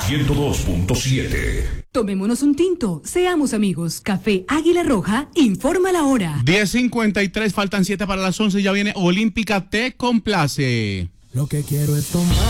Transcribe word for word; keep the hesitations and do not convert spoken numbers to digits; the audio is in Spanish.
ciento dos punto siete. Tomémonos un tinto, seamos amigos. Café Águila Roja, informa la hora. diez cincuenta y tres, faltan siete para las once, ya viene Olímpica Te Complace. Lo que quiero es tomar.